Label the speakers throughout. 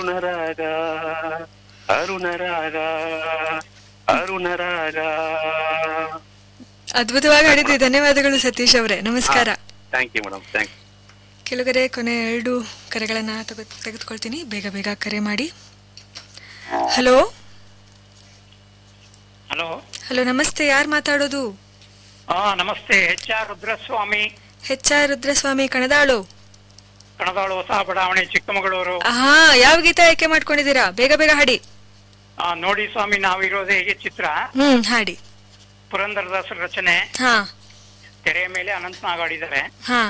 Speaker 1: ಅರುಣರಾಗ ಅರುಣರಾಗ ಅರುಣರಾಗ.
Speaker 2: ಅದ್ಭುತವಾಗಿ ಹಾಡಿದ್ರಿ. ಧನ್ಯವಾದಗಳು ಸತೀಶ್ ಅವರೇ, ನಮಸ್ಕಾರ.
Speaker 1: Thank you madam, thank you.
Speaker 2: ಕೆಲವರೆ ಕೊನೆ 2 ಕರೆಗಳನ್ನ ತೆಗೆದುಕೊಳ್ತೀನಿ, ಬೇಗ ಬೇಗ ಕರೆ ಮಾಡಿ. ಹಲೋ
Speaker 3: ಹಲೋ
Speaker 2: ಹಲೋ, ನಮಸ್ತೆ. ಯಾರು ಮಾತಾಡೋದು?
Speaker 3: ನಮಸ್ತೆ. HR ರುದ್ರಸ್ವಾಮಿ.
Speaker 2: HR ರುದ್ರಸ್ವಾಮಿ, ಕಣದಾಳು
Speaker 3: ಹೊಸ ಬಡಾವಣೆ, ಚಿಕ್ಕಮಗಳೂರು.
Speaker 2: ಹಾ, ಯಾವ ಗೀತೆ ಆಯ್ಕೆ ಮಾಡ್ಕೊಂಡಿದ್ದೀರಾ? ಬೇಗ ಬೇಗ ಹಾಡಿ.
Speaker 3: ನೋಡಿ ಸ್ವಾಮಿ, ನಾವಿರೋದೇ ಹೇಗೆ ಚಿತ್ರ.
Speaker 2: ಹಾಡಿ.
Speaker 3: ಪುರಂದರದಾಸರ ರಚನೆ.
Speaker 2: ಹಾ,
Speaker 3: ತೆರೆಯ ಮೇಲೆ ಅನಂತ ನಾಗ್ ಆಡಿದ್ದಾರೆ.
Speaker 2: ಹಾ.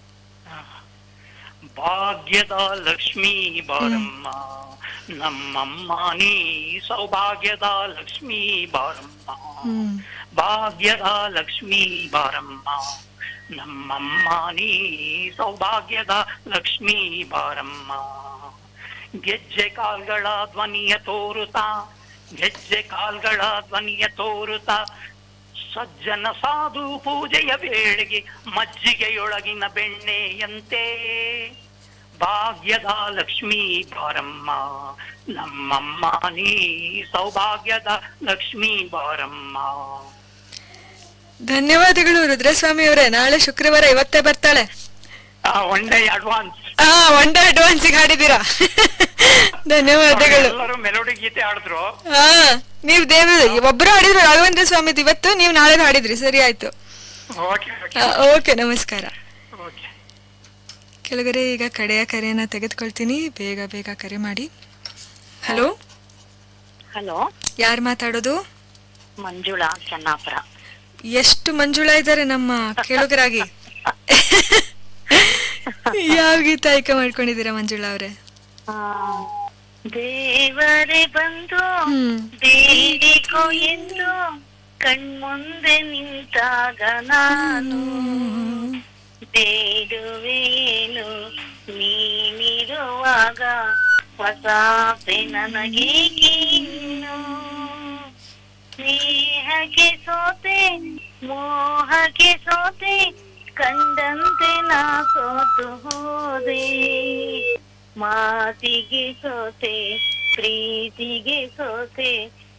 Speaker 3: ಭಾಗ್ಯದ ಲಕ್ಷ್ಮೀ ಬಾರಮ್ಮ ನಮ್ಮಮ್ಮ, ನೀ ಸೌಭಾಗ್ಯದ ಲಕ್ಷ್ಮೀ ಬಾರಮ್ಮ. ಭಾಗ್ಯದ ಲಕ್ಷ್ಮೀ ಬಾರಮ್ಮ ನಮ್ಮಮ್ಮ, ನೀ ಸೌಭಾಗ್ಯದ ಲಕ್ಷ್ಮೀ ಬಾರಮ್ಮ. ಗೆಜ್ಜೆ ಕಾಲ್ಗಳ ಧ್ವನಿಯ ತೋರುತ್ತಾ, ಗೆಜ್ಜೆ ಕಾಲ್ಗಳ ಧ್ವನಿಯ ತೋರುತ್ತಾ, ಸಜ್ಜನ ಸಾಧು ಪೂಜೆಯ ವೇಳೆಗೆ ಮಜ್ಜಿಗೆಯೊಳಗಿನ ಬೆಣ್ಣೆಯಂತೆ. ಭಾಗ್ಯದ ಲಕ್ಷ್ಮೀ ಬಾರಮ್ಮ ನಮ್ಮಮ್ಮ, ನೀ ಸೌಭಾಗ್ಯದ ಲಕ್ಷ್ಮೀ ಬಾರಮ್ಮ.
Speaker 2: ಧನ್ಯವಾದಗಳು ರುದ್ರಸ್ವಾಮಿ ಅವರೇ. ನಾಳೆ ಶುಕ್ರವಾರ, ಇವತ್ತೇ ಬರ್ತಾಳೆ.
Speaker 3: One day advance.
Speaker 2: One day ಅಡ್ವಾನ್ಸಿಗೆ ಹಾಡಿದ್ದೀರಾ. ಧನ್ಯವಾದಗಳು.
Speaker 3: ಎಲ್ಲರೂ ಮೆಲೋಡಿ ಗೀತೆ ಹಾಡಿದ್ರು.
Speaker 2: ನೀವ್ ಒಬ್ಬರು ಹಾಡಿದ್ರು ರಾಘವೇಂದ್ರ ಸ್ವಾಮಿ ಇವತ್ತು, ನೀವು ನಾಳೆ ಹಾಡಿದ್ರಿ. ಸರಿ ಆಯ್ತು. ಓಕೆ, ನಮಸ್ಕಾರ. ಕೆಳಗಡೆ ಈಗ ಕಡೆಯ ಕರೆಯನ್ನ ತೆಗೆದುಕೊಳ್ತೀನಿ, ಬೇಗ ಬೇಗ ಕರೆ ಮಾಡಿ. ಹಲೋ
Speaker 4: ಹಲೋ,
Speaker 2: ಯಾರು ಮಾತಾಡೋದು?
Speaker 4: ಮಂಜುಳಾ, ಚೆನ್ನಾಪುರ.
Speaker 2: ಎಷ್ಟು ಮಂಜುಳಾ ಇದ್ದಾರೆ ನಮ್ಮ ಕೇಳುಗರಾಗಿ. ಯಾವ ಗೀತ ಆಯ್ಕೆ ಮಾಡ್ಕೊಂಡಿದ್ದೀರಾ ಮಂಜುಳಾ ಅವ್ರೆ?
Speaker 4: ದೇವರೇ ಬಂದು ಬೇಡಿಕೋ ಎಂದು ಕಣ್ಮುಂದೆ ನಿಂತಾಗ ನಾನು ಬೇಡುವೇನು, ನೀನಿರುವಾಗ ಹೊಸಾಸೆ ನನಗೇನು. ಸ್ನೇಹಕ್ಕೆ ಸೋತೆ, ಮೋಹಕ್ಕೆ ಸೋತೆ, ಕಂಡಂತೆ ನಾ ಸೋತು ಹೋದೆ. ಮಾತಿಗೆ ಸೋತೆ, ಪ್ರೀತಿಗೆ ಸೋತೆ,